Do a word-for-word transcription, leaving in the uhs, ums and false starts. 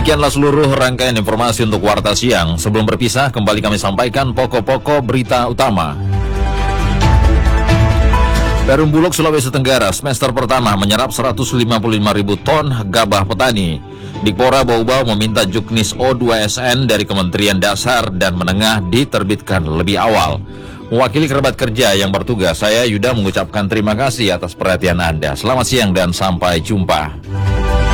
Demikianlah seluruh rangkaian informasi untuk Warta Siang. Sebelum berpisah, kembali kami sampaikan pokok-pokok berita utama. Perum Bulog, Sulawesi Tenggara, semester pertama menyerap seratus lima puluh lima ribu ton gabah petani. Dikpora Bau-Bau meminta Juknis O dua S N dari Kementerian Dasar dan Menengah diterbitkan lebih awal. Mewakili kerabat kerja yang bertugas, saya Yuda mengucapkan terima kasih atas perhatian Anda. Selamat siang dan sampai jumpa.